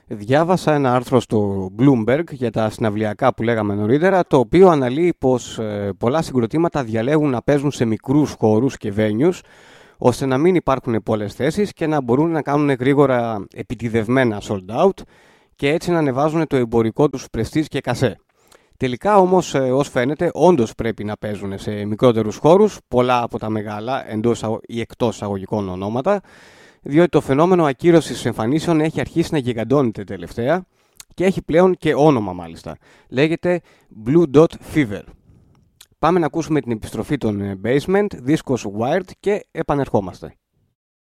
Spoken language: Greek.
Διάβασα ένα άρθρο στο Bloomberg για τα συναυλιακά που λέγαμε νωρίτερα, το οποίο αναλύει πως πολλά συγκροτήματα διαλέγουν να παίζουν σε μικρούς χώρους και venues, ώστε να μην υπάρχουν πολλές θέσεις και να μπορούν να κάνουν γρήγορα επιτηδευμένα sold out και έτσι να ανεβάζουν το εμπορικό τους πρεστίζ και κασέ. Τελικά όμως, ως φαίνεται, όντως πρέπει να παίζουν σε μικρότερους χώρους, πολλά από τα μεγάλα εντός ή εκτός εισαγωγικών ονόματα, διότι το φαινόμενο ακύρωσης εμφανίσεων έχει αρχίσει να γιγαντώνεται τελευταία και έχει πλέον και όνομα μάλιστα. Λέγεται Blue Dot Fever. Πάμε να ακούσουμε την επιστροφή των Basement, δίσκος Wired και επανερχόμαστε.